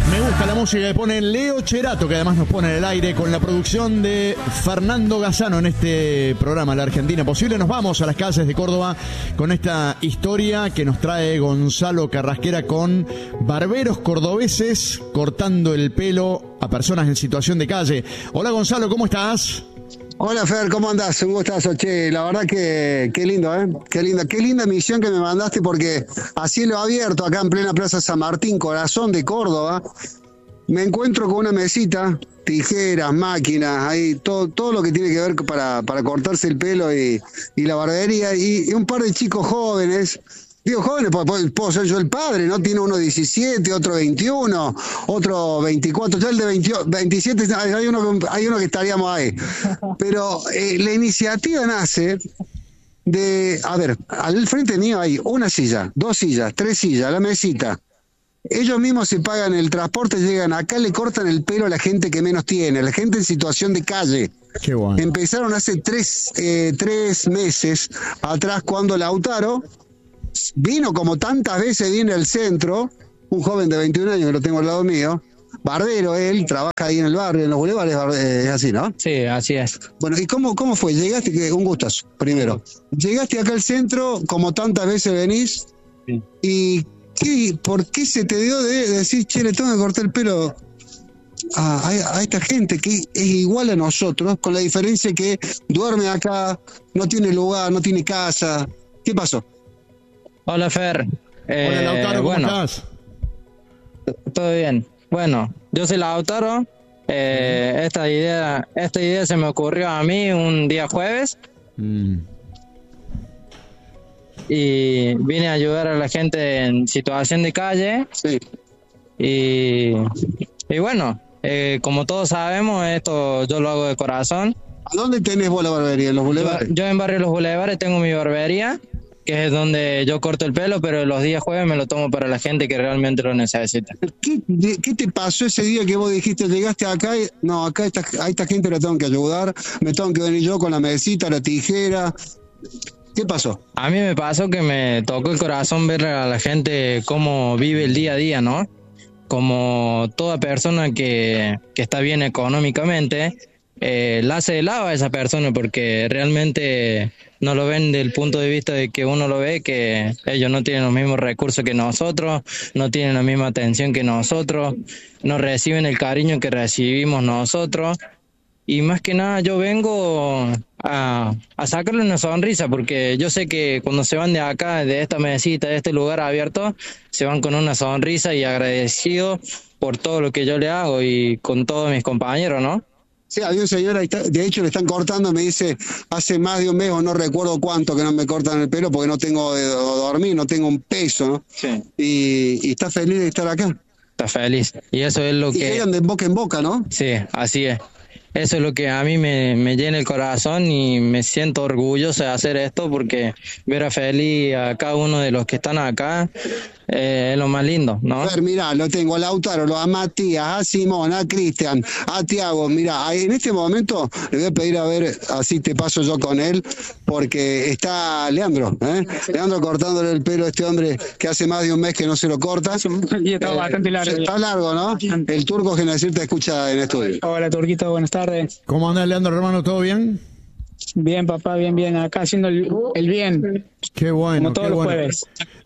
Me gusta la música que pone Leo Cherato, que además nos pone en el aire con la producción de Fernando Gazzano en este programa La Argentina Posible. Nos vamos a las calles de Córdoba con esta historia que nos trae Gonzalo Carrasquera con barberos cordobeses cortando el pelo a personas en situación de calle. Hola Gonzalo, ¿cómo estás? Hola Fer, ¿cómo andás? Un gustazo, che, la verdad que qué lindo, qué linda misión que me mandaste, porque a cielo abierto, acá en plena Plaza San Martín, corazón de Córdoba, me encuentro con una mesita, tijeras, máquinas, ahí todo lo que tiene que ver para cortarse el pelo y la barbería, y un par de chicos jóvenes. Digo jóvenes, puedo ser yo el padre, ¿no? Tiene uno 17, otro 21, otro 24, ya el de 27, hay uno que estaríamos ahí. Pero la iniciativa nace de, a ver, al frente mío hay una silla, 2 sillas, 3 sillas, la mesita. Ellos mismos se pagan el transporte, llegan acá, le cortan el pelo a la gente que menos tiene, a la gente en situación de calle. Qué bueno. Empezaron hace 3 meses atrás, cuando Lautaro vino, como tantas veces viene al centro, un joven de 21 años que lo tengo al lado mío, barbero él, trabaja ahí en el barrio, en los bulevares, es así, ¿no? Sí, así es. Bueno, ¿y cómo fue? Llegaste, un gustazo, primero. Llegaste acá al centro, como tantas veces venís, sí. ¿Y por qué se te dio de decir, che, le tengo que cortar el pelo a esta gente que es igual a nosotros, con la diferencia que duerme acá, no tiene lugar, no tiene casa? ¿Qué pasó? Hola Fer. Hola Lautaro, ¿cómo estás? Todo bien. Bueno, yo soy Lautaro. Esta idea se me ocurrió a mí un día jueves. Y vine a ayudar a la gente en situación de calle. Sí. Y bueno, como todos sabemos, esto yo lo hago de corazón. ¿A dónde tenés vos la barbería? ¿En los bulevares? Yo en Barrio Los Bulevares tengo mi barbería, que es donde yo corto el pelo, pero los días jueves me lo tomo para la gente que realmente lo necesita. ¿Qué te pasó ese día que vos dijiste, llegaste acá y, no, acá a esta gente la tengo que ayudar, me tengo que venir yo con la mesita, la tijera? ¿Qué pasó? A mí me pasó que me tocó el corazón ver a la gente cómo vive el día a día, ¿no? Como toda persona que está bien económicamente, la hace de lado a esa persona, porque realmente no lo ven del punto de vista de que uno lo ve, que ellos no tienen los mismos recursos que nosotros, no tienen la misma atención que nosotros, no reciben el cariño que recibimos nosotros. Y más que nada yo vengo a sacarle una sonrisa, porque yo sé que cuando se van de acá, de esta mesita, de este lugar abierto, se van con una sonrisa y agradecido por todo lo que yo le hago y con todos mis compañeros, ¿no? Sí, había un señor, de hecho le están cortando, me dice, hace más de un mes o no recuerdo cuánto que no me cortan el pelo porque no tengo de dormir, no tengo un peso, ¿no? Sí. Y está feliz de estar acá. Está feliz. Y eso es lo que... llegan de boca en boca, ¿no? Sí, así es. Eso es lo que a mí me llena el corazón y me siento orgulloso de hacer esto, porque ver a feliz a cada uno de los que están acá es lo más lindo, ¿no? A ver, mirá, lo tengo a Lautaro, a Matías, a Simón, a Cristian, a Tiago. Mirá, en este momento le voy a pedir a ver, así te paso yo con él, porque está Leandro, Leandro cortándole el pelo a este hombre que hace más de un mes que no se lo corta. Y está bastante largo. Está largo, ¿no? El Turco Genacir te escucha en estudio. Hola Turquito, buenas tardes. ¿Cómo anda Leandro, hermano? ¿Todo bien? Bien, papá, bien. Acá haciendo el bien. Qué bueno. Como todos los jueves.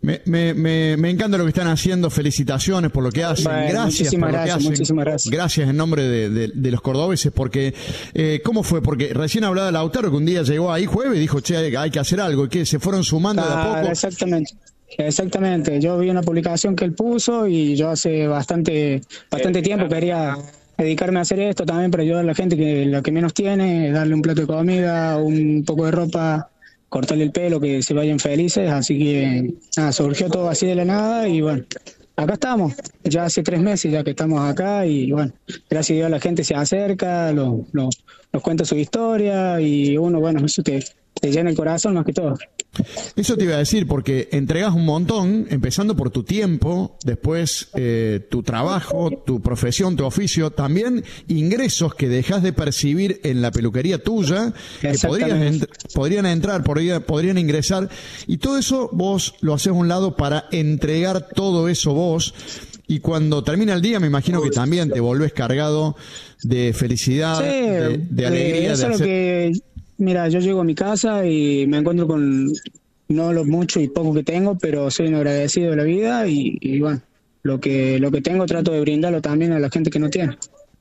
Me encanta lo que están haciendo. Felicitaciones por lo que hacen. Bueno, gracias por lo que hacen. Muchísimas gracias. Gracias en nombre de los cordobeses, porque ¿cómo fue? Porque recién hablaba Lautaro que un día llegó ahí jueves y dijo, che, hay que hacer algo. ¿Y qué? ¿Se fueron sumando de a poco? Exactamente. Yo vi una publicación que él puso y yo hace bastante tiempo quería dedicarme a hacer esto también para ayudar a la gente que la que menos tiene, darle un plato de comida, un poco de ropa, cortarle el pelo, que se vayan felices. Así que nada, surgió todo así de la nada y bueno, acá estamos, ya hace 3 meses ya que estamos acá y bueno, gracias a Dios la gente se acerca, nos cuenta su historia y uno, bueno, eso te llena el corazón más que todo. Eso te iba a decir, porque entregas un montón, empezando por tu tiempo, después tu trabajo, tu profesión, tu oficio, también ingresos que dejas de percibir en la peluquería tuya, que podrían entrar, podrían ingresar, y todo eso vos lo haces a un lado para entregar todo eso vos. Y cuando termina el día, me imagino que también te volvés cargado de felicidad, Sí, de alegría. Eso de es lo que, mira, yo llego a mi casa y me encuentro con no lo mucho y poco que tengo, pero soy un agradecido de la vida y bueno, lo que tengo trato de brindarlo también a la gente que no tiene.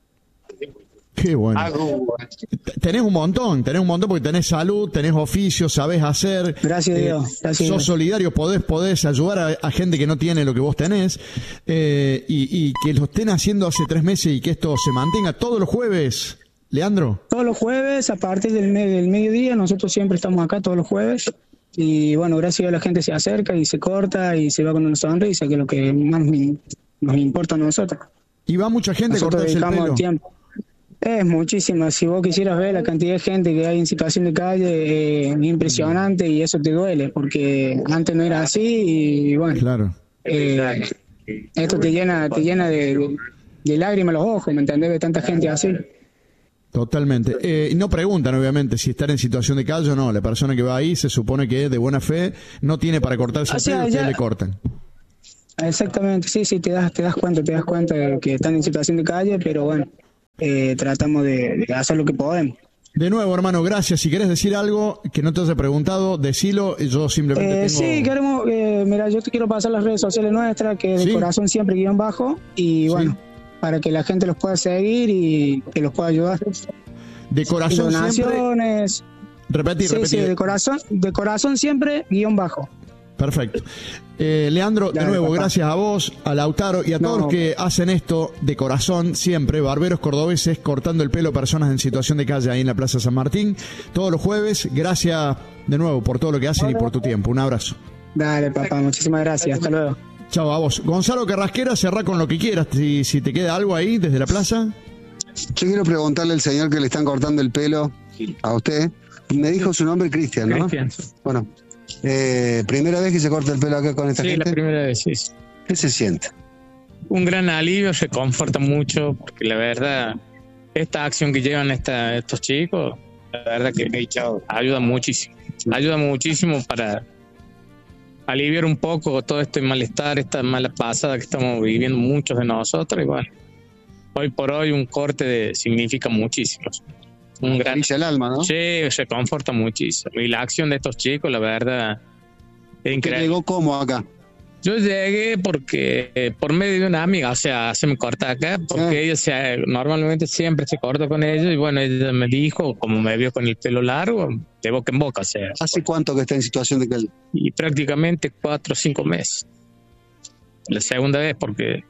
Qué bueno. Tenés un montón porque tenés salud, tenés oficio, sabés hacer. Gracias a Dios. Gracias sos Dios. solidario, podés ayudar a gente que no tiene lo que vos tenés. Y que lo estén haciendo hace 3 meses y que esto se mantenga todos los jueves, Leandro. Todos los jueves, a partir del mediodía, nosotros siempre estamos acá todos los jueves. Y bueno, gracias a Dios la gente se acerca y se corta y se va con una sonrisa, que es lo que más nos importa a nosotros. Y va mucha gente a Nosotros cortarse el dedicamos pelo. tiempo. Es muchísima. Si vos quisieras ver la cantidad de gente que hay en situación de calle, es impresionante y eso te duele, porque antes no era así y bueno, Claro. esto te llena de lágrimas los ojos, ¿me entendés? De tanta gente así. Totalmente. Y no preguntan, obviamente, si estar en situación de calle o no. La persona que va ahí se supone que de buena fe no tiene para cortarse el pelo y ustedes le cortan. Exactamente, sí, te das cuenta de que están en situación de calle, pero bueno, tratamos de hacer lo que podemos. De nuevo, hermano, gracias. Si querés decir algo que no te haya preguntado, decilo. Yo simplemente tengo... Sí, queremos, mira, yo te quiero pasar las redes sociales nuestras, que es de corazón siempre _, y bueno, para que la gente los pueda seguir y que los pueda ayudar. De corazón donaciones. Siempre... Repetí. Sí, de corazón siempre _. Perfecto. Leandro, de nuevo, papá, gracias a vos, a Lautaro y a todos los que hacen esto de corazón siempre, barberos cordobeses cortando el pelo a personas en situación de calle ahí en la Plaza San Martín, todos los jueves. Gracias de nuevo por todo lo que hacen y por tu tiempo. Un abrazo. Dale, papá, muchísimas gracias. Hasta luego. Chao a vos. Gonzalo Carrasquera, cerrá con lo que quieras, si te queda algo ahí desde la plaza. Yo quiero preguntarle al señor que le están cortando el pelo a usted. Me dijo su nombre, Cristian, ¿no? Cristian. Bueno, ¿primera vez que se corta el pelo acá con esta gente? Sí, la primera vez, sí. ¿Qué se siente? Un gran alivio, se conforta mucho, porque la verdad, esta acción que llevan estos chicos, la verdad que ayuda muchísimo para aliviar un poco todo este malestar, esta mala pasada que estamos viviendo muchos de nosotros. Y bueno, hoy por hoy un corte significa muchísimo. Un gran el alma, ¿no? Sí, se conforta muchísimo. Y la acción de estos chicos, la verdad, es increíble. ¿Llegó cómo acá? Yo llegué porque por medio de una amiga, o sea, se me corta acá, porque ella normalmente siempre se corta con ella, y bueno, ella me dijo, como me vio con el pelo largo, de boca en boca, o sea. ¿Hace cuánto que está en situación de calle? Y prácticamente 4 o 5 meses. La segunda vez, porque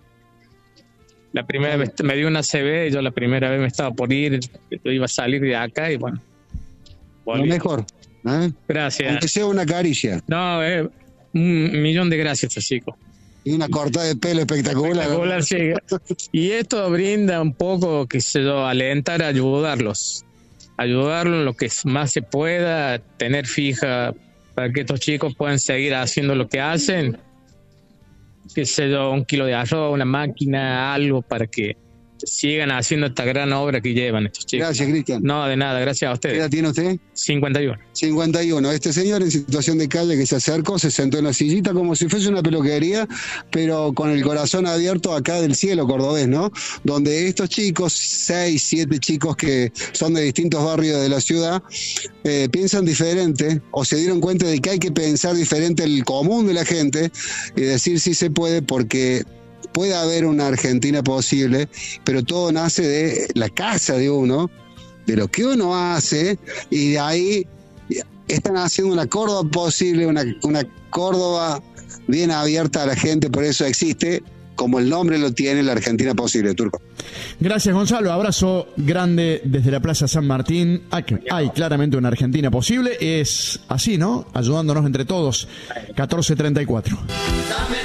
la primera vez me dio una CB, yo la primera vez me estaba por ir, yo iba a salir de acá y bueno. Lo mejor, ¿eh? Gracias. Aunque sea una caricia. No, un millón de gracias, chicos. Y una cortada de pelo espectacular. Sí. Y esto brinda un poco, qué sé yo, alentar a ayudarlos en lo que más se pueda, tener fija para que estos chicos puedan seguir haciendo lo que hacen. Qué sé yo, 1 kilo de arroz, una máquina, algo para que sigan haciendo esta gran obra que llevan estos chicos. Gracias, Cristian. No, de nada, gracias a ustedes. ¿Qué edad tiene usted? 51. 51. Este señor en situación de calle que se acercó, se sentó en la sillita como si fuese una peluquería, pero con el corazón abierto acá del cielo cordobés, ¿no? Donde estos chicos, 6, 7 chicos que son de distintos barrios de la ciudad, piensan diferente o se dieron cuenta de que hay que pensar diferente el común de la gente y decir sí se puede, porque puede haber una Argentina posible, pero todo nace de la casa de uno, de lo que uno hace, y de ahí están haciendo una Córdoba posible, una Córdoba bien abierta a la gente. Por eso existe, como el nombre lo tiene, la Argentina posible, Turco. Gracias, Gonzalo. Abrazo grande desde la Plaza San Martín. Hay claramente una Argentina posible. Es así, ¿no? Ayudándonos entre todos. 14:34.